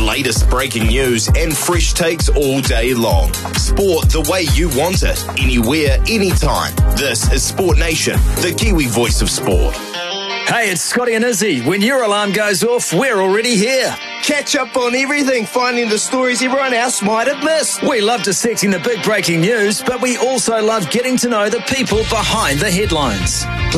latest breaking news and fresh takes all day long. Sport the way you want it, anywhere, anytime. This is Sport Nation, the Kiwi voice of sport. Hey, it's Scotty and Izzy. When your alarm goes off, we're already here. Catch up on everything, finding the stories everyone else might have missed. We love dissecting the big breaking news, but we also love getting to know the people behind the headlines.